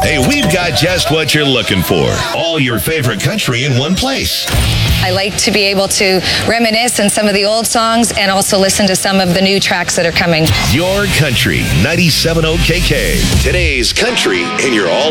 Hey, we've got just what you're looking for. All your favorite country in one place. I like to be able to reminisce on some of the old songs and also listen to some of the new tracks that are coming. Your Country, 97.0 KK. Today's country in your all